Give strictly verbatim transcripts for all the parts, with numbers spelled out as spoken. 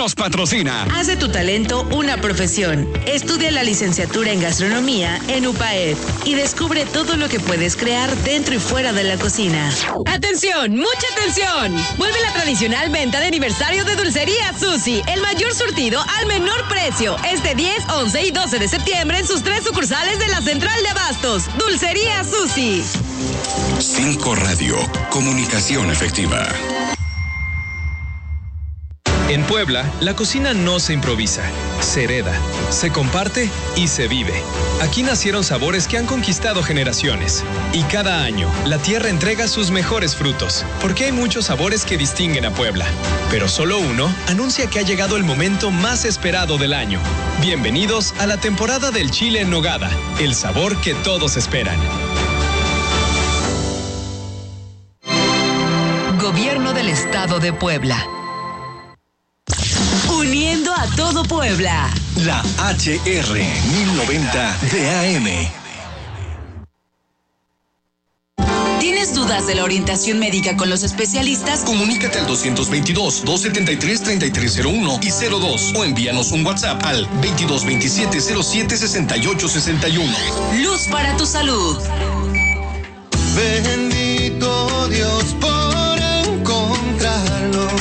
nos patrocina. Haz de tu talento una profesión. Estudia la licenciatura en gastronomía en U P A E P y descubre todo lo que puedes crear dentro y fuera de la cocina. ¡Atención! ¡Mucha atención! Vuelve la tradicional venta de aniversario de Dulcería Susi. El mayor surtido al menor precio. Este diez, once y doce de septiembre en sus tres sucursales de la Central de Abastos. Dulcería Susi. Cinco Radio. Comunicación efectiva. En Puebla, la cocina no se improvisa, se hereda, se comparte y se vive. Aquí nacieron sabores que han conquistado generaciones. Y cada año, la tierra entrega sus mejores frutos, porque hay muchos sabores que distinguen a Puebla. Pero solo uno anuncia que ha llegado el momento más esperado del año. Bienvenidos a la temporada del chile en nogada, el sabor que todos esperan. Gobierno del Estado de Puebla. Uniendo a todo Puebla. La H R mil noventa de A M. ¿Tienes dudas de la orientación médica con los especialistas? Comunícate al dos dos dos, dos siete tres, tres tres cero uno y cero dos o envíanos un WhatsApp al veintidós veintisiete cero siete sesenta y ocho sesenta y uno. Luz para tu salud. Bendito Dios por encontrarnos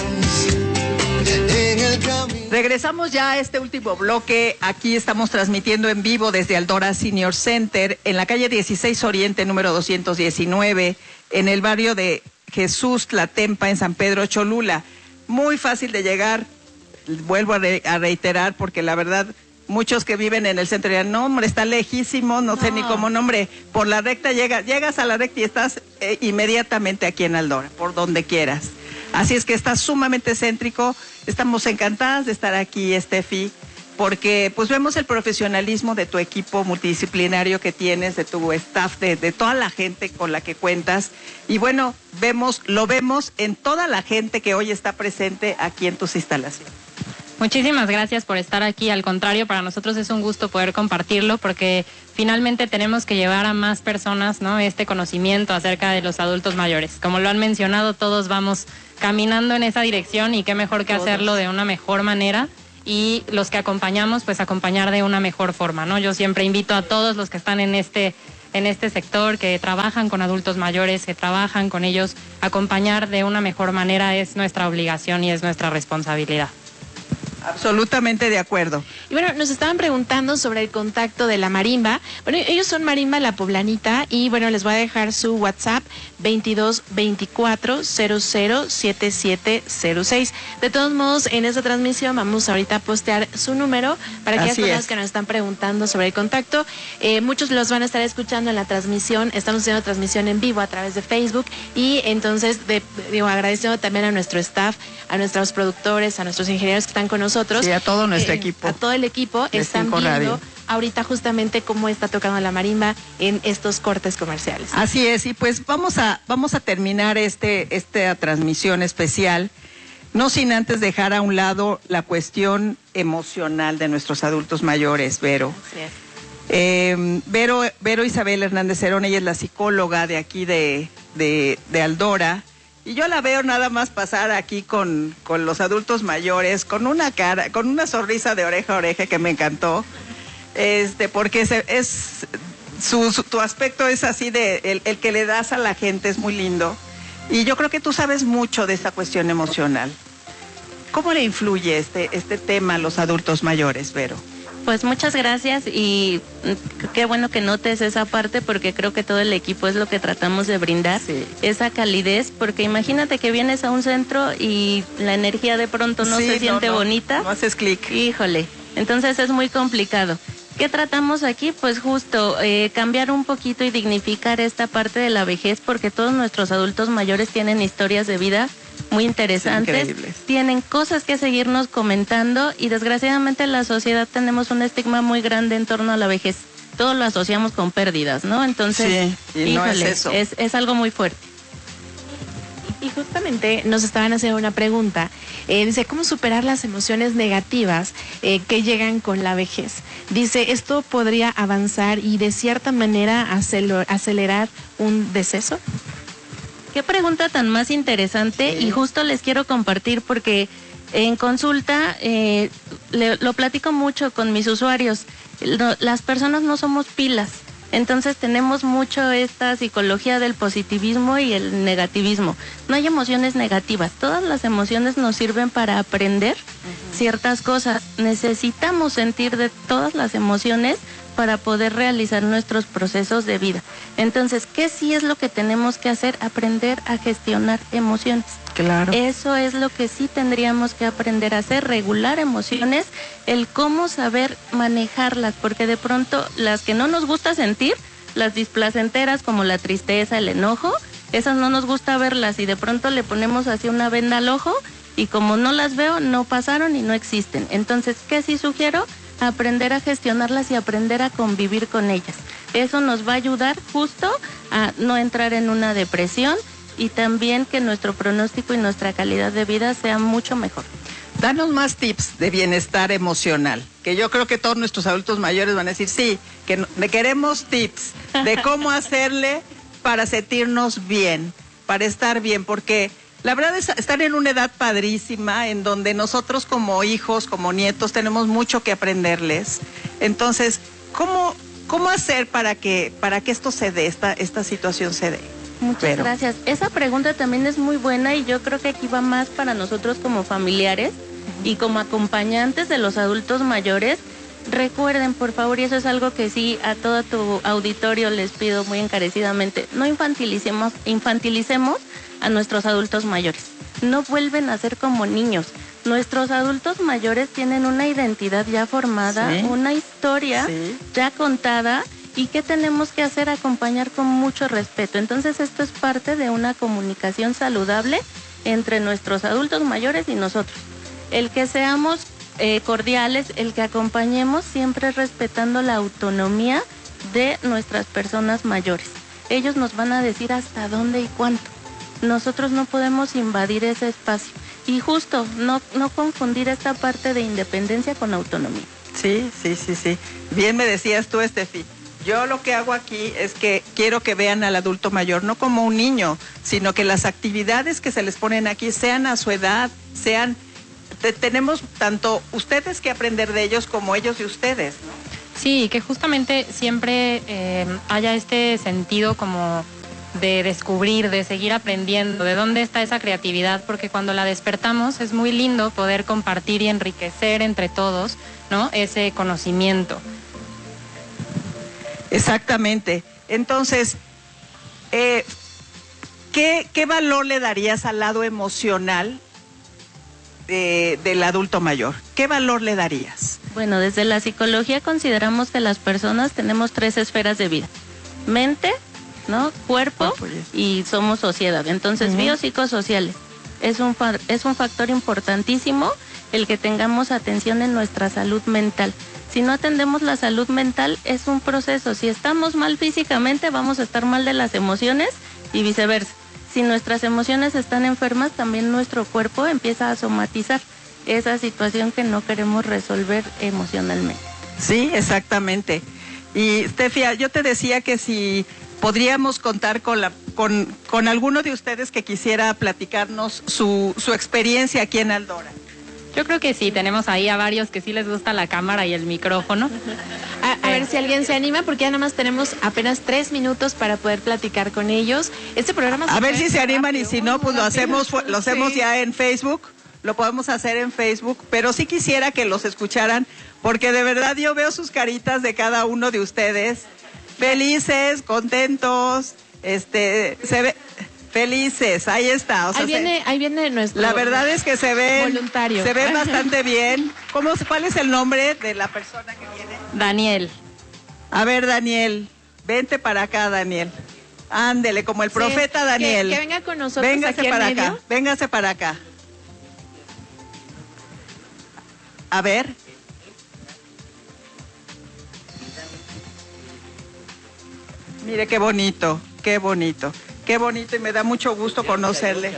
en el camino. Regresamos ya a este último bloque. Aquí estamos transmitiendo en vivo desde Aldora Senior Center, en la calle dieciséis Oriente, número doscientos diecinueve, en el barrio de Jesús Tlatempa, en San Pedro Cholula. Muy fácil de llegar, vuelvo a, re a reiterar, porque la verdad, muchos que viven en el centro dirán, no, hombre, está lejísimo, no, no sé ni cómo, no, hombre, por la recta llega, llegas a la recta y estás eh, inmediatamente aquí en Aldora, por donde quieras. Así es que está sumamente céntrico. Estamos encantadas de estar aquí, Steffi, porque pues vemos el profesionalismo de tu equipo multidisciplinario que tienes, de tu staff, de, de toda la gente con la que cuentas. Y bueno, vemos, lo vemos en toda la gente que hoy está presente aquí en tus instalaciones. Muchísimas gracias por estar aquí. Al contrario, para nosotros es un gusto poder compartirlo porque finalmente tenemos que llevar a más personas, ¿no?, este conocimiento acerca de los adultos mayores. Como lo han mencionado, todos vamos caminando en esa dirección y qué mejor que todos hacerlo de una mejor manera, y los que acompañamos, pues acompañar de una mejor forma, ¿no? Yo siempre invito a todos los que están en este en este sector, que trabajan con adultos mayores, que trabajan con ellos, acompañar de una mejor manera es nuestra obligación y es nuestra responsabilidad. Absolutamente de acuerdo. Y bueno, nos estaban preguntando sobre el contacto de la marimba. Bueno, ellos son Marimba La Poblanita y bueno, les voy a dejar su WhatsApp veintidós veinticuatro cero cero siete siete cero seis. De todos modos, en esta transmisión vamos ahorita a postear su número para aquellas Así personas es. que nos están preguntando sobre el contacto. Eh, muchos los van a estar escuchando en la transmisión. Estamos haciendo transmisión en vivo a través de Facebook y entonces de, digo, agradeciendo también a nuestro staff, a nuestros productores, a nuestros ingenieros que están con nosotros. Sí, a todo nuestro eh, equipo. A todo el equipo. De Están Cinco viendo Radio. ahorita justamente cómo está tocando la marimba en estos cortes comerciales. Así es, y pues vamos a, vamos a terminar este, esta transmisión especial, no sin antes dejar a un lado la cuestión emocional de nuestros adultos mayores, Vero. Así es. Eh, Vero, Vero Isabel Hernández Cerón, ella es la psicóloga de aquí de, de, de Aldora. Y yo la veo nada más pasar aquí con, con los adultos mayores, con una cara, con una sonrisa de oreja a oreja que me encantó, este, porque se, es su, su, tu aspecto es así de el, el que le das a la gente es muy lindo. Y yo creo que tú sabes mucho de esta cuestión emocional. ¿Cómo le influye este, este tema a los adultos mayores, Vero? Pues muchas gracias y qué bueno que notes esa parte porque creo que todo el equipo es lo que tratamos de brindar, sí. Esa calidez, porque imagínate que vienes a un centro y la energía de pronto no sí, se siente no, no, bonita. No haces clic. Híjole, entonces es muy complicado. ¿Qué tratamos aquí? Pues justo eh, cambiar un poquito y dignificar esta parte de la vejez porque todos nuestros adultos mayores tienen historias de vida muy interesantes, tienen cosas que seguirnos comentando y desgraciadamente en la sociedad tenemos un estigma muy grande en torno a la vejez. Todo lo asociamos con pérdidas, ¿no? Entonces, sí, y híjole, no es eso. Es, es algo muy fuerte. Y justamente nos estaban haciendo una pregunta, eh, dice, ¿cómo superar las emociones negativas eh, que llegan con la vejez? Dice, ¿esto podría avanzar y de cierta manera acelerar un deceso? Qué pregunta tan más interesante, sí. Y justo les quiero compartir porque en consulta eh, le, lo platico mucho con mis usuarios. Lo, las personas no somos pilas. Entonces tenemos mucho esta psicología del positivismo y el negativismo. No hay emociones negativas, todas las emociones nos sirven para aprender uh-huh. ciertas cosas. Necesitamos sentir de todas las emociones para poder realizar nuestros procesos de vida. Entonces, ¿qué sí es lo que tenemos que hacer? Aprender a gestionar emociones. Claro. Eso es lo que sí tendríamos que aprender a hacer, regular emociones, el cómo saber manejarlas, porque de pronto las que no nos gusta sentir, las displacenteras como la tristeza, el enojo, esas no nos gusta verlas y de pronto le ponemos así una venda al ojo y como no las veo, no pasaron y no existen. Entonces, ¿qué sí sugiero? Aprender a gestionarlas y aprender a convivir con ellas. Eso nos va a ayudar justo a no entrar en una depresión y también que nuestro pronóstico y nuestra calidad de vida sea mucho mejor. Danos más tips de bienestar emocional, que yo creo que todos nuestros adultos mayores van a decir, sí, que queremos tips de cómo hacerle para sentirnos bien, para estar bien, porque la verdad es estar en una edad padrísima, en donde nosotros como hijos, como nietos, tenemos mucho que aprenderles. Entonces, ¿cómo, cómo hacer para que, para que esto se dé, esta, esta situación se dé? Muchas Pero. gracias. Esa pregunta también es muy buena y yo creo que aquí va más para nosotros como familiares uh-huh. y como acompañantes de los adultos mayores. Recuerden, por favor, y eso es algo que sí a todo tu auditorio les pido muy encarecidamente, no infantilicemos, infantilicemos a nuestros adultos mayores. No vuelven a ser como niños. Nuestros adultos mayores tienen una identidad ya formada, sí. una historia sí. ya contada. ¿Y qué tenemos que hacer? Acompañar con mucho respeto. Entonces esto es parte de una comunicación saludable entre nuestros adultos mayores y nosotros. El que seamos eh, cordiales, el que acompañemos siempre respetando la autonomía de nuestras personas mayores. Ellos nos van a decir hasta dónde y cuánto. Nosotros no podemos invadir ese espacio. Y justo, no, no confundir esta parte de independencia con autonomía. Sí, sí, sí, sí. Bien me decías tú, Estefi. Yo lo que hago aquí es que quiero que vean al adulto mayor no como un niño, sino que las actividades que se les ponen aquí sean a su edad, sean... Te, tenemos tanto ustedes que aprender de ellos como ellos de ustedes, ¿no? Sí, que justamente siempre eh, haya este sentido como de descubrir, de seguir aprendiendo, de dónde está esa creatividad, porque cuando la despertamos es muy lindo poder compartir y enriquecer entre todos, ¿no? Ese conocimiento. Exactamente. Entonces, eh, ¿qué, ¿qué valor le darías al lado emocional de, del adulto mayor? ¿Qué valor le darías? Bueno, desde la psicología consideramos que las personas tenemos tres esferas de vida. Mente, ¿no? Cuerpo oh, pues. y somos sociedad. Entonces, uh-huh. biopsicosociales. Es un, es un factor importantísimo el que tengamos atención en nuestra salud mental. Si no atendemos la salud mental, es un proceso. Si estamos mal físicamente, vamos a estar mal de las emociones y viceversa. Si nuestras emociones están enfermas, también nuestro cuerpo empieza a somatizar esa situación que no queremos resolver emocionalmente. Sí, exactamente. Y Stefia, yo te decía que si podríamos contar con, la, con, con alguno de ustedes que quisiera platicarnos su, su experiencia aquí en Aldora. Yo creo que sí, tenemos ahí a varios que sí les gusta la cámara y el micrófono. A, a ver si alguien se anima, porque ya nada más tenemos apenas tres minutos para poder platicar con ellos. Este programa... A ver si se animan y si no, pues lo hacemos, lo hacemos ya en Facebook, lo podemos hacer en Facebook, pero sí quisiera que los escucharan, porque de verdad yo veo sus caritas de cada uno de ustedes, felices, contentos, este, se ve... Felices, ahí está. O sea, ahí viene, se, ahí viene nuestro la verdad es que se ven, voluntario. Se ven bastante bien. ¿Cómo, ¿Cuál es el nombre de la persona que viene? Daniel. A ver, Daniel, vente para acá, Daniel. Ándele, como el profeta sí, Daniel. Que, que venga con nosotros. Véngase aquí para en medio. acá, véngase para acá. A ver. Mire qué bonito, qué bonito. Qué bonito y me da mucho gusto conocerle.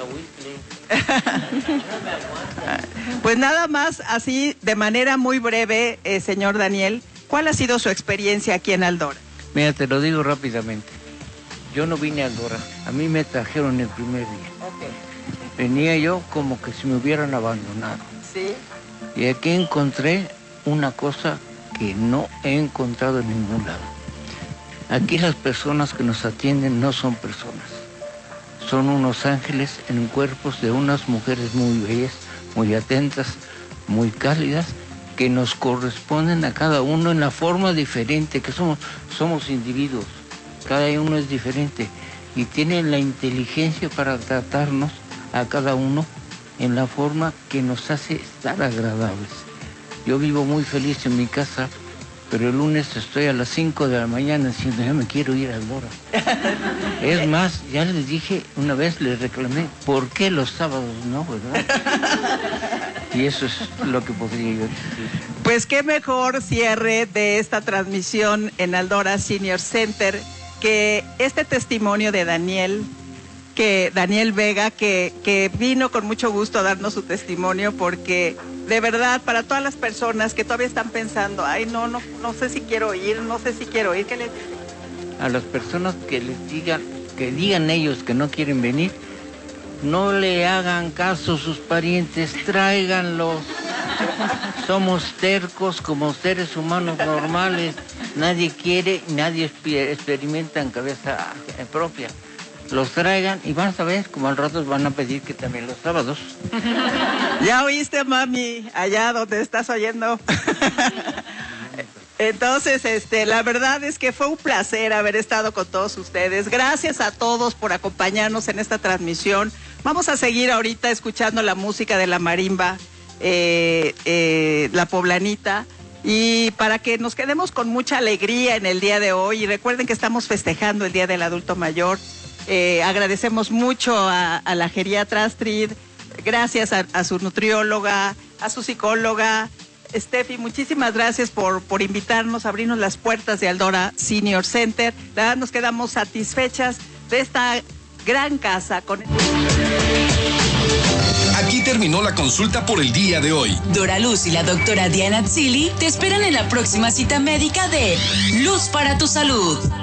Pues nada más, así de manera muy breve, eh, señor Daniel, ¿cuál ha sido su experiencia aquí en Aldora? Mira, te lo digo rápidamente. Yo no vine a Aldora, a mí me trajeron el primer día. Okay. Venía yo como que si me hubieran abandonado. Sí. Y aquí encontré una cosa que no he encontrado en ningún lado. Aquí las personas que nos atienden no son personas. Son unos ángeles en cuerpos de unas mujeres muy bellas, muy atentas, muy cálidas, que nos corresponden a cada uno en la forma diferente, que somos, somos individuos, cada uno es diferente y tienen la inteligencia para tratarnos a cada uno en la forma que nos hace estar agradables. Yo vivo muy feliz en mi casa, pero el lunes estoy a las cinco de la mañana diciendo, ya me quiero ir a Aldora. Es más, ya les dije, una vez les reclamé, ¿por qué los sábados no, verdad? Y eso es lo que podría yo decir. Pues qué mejor cierre de esta transmisión en Aldora Senior Center que este testimonio de Daniel, que Daniel Vega, que, que vino con mucho gusto a darnos su testimonio, porque de verdad, para todas las personas que todavía están pensando, ay, no, no, no sé si quiero ir, no sé si quiero ir, ¿qué les dice? A las personas que les digan, que digan ellos que no quieren venir, no le hagan caso a sus parientes, tráiganlos. Somos tercos como seres humanos normales. Nadie quiere, nadie experimenta en cabeza propia. Los traigan y van a ver, como al rato van a pedir que también los sábados. ¿Ya oíste, mami? Allá donde estás oyendo. Entonces, este, la verdad es que fue un placer haber estado con todos ustedes. Gracias a todos por acompañarnos en esta transmisión. Vamos a seguir ahorita escuchando la música de la marimba, eh, eh, La Poblanita, y para que nos quedemos con mucha alegría en el día de hoy. Y recuerden que estamos festejando el Día del Adulto Mayor. Eh, agradecemos mucho a, a la geriatra Astrid, gracias a, a su nutrióloga, a su psicóloga. Steffi, muchísimas gracias por, por invitarnos a abrirnos las puertas de Aldora Senior Center. La verdad, nos quedamos satisfechas de esta gran casa. Con... Aquí terminó la consulta por el día de hoy. Dora Luz y la doctora Diana Zilli te esperan en la próxima cita médica de Luz para tu Salud.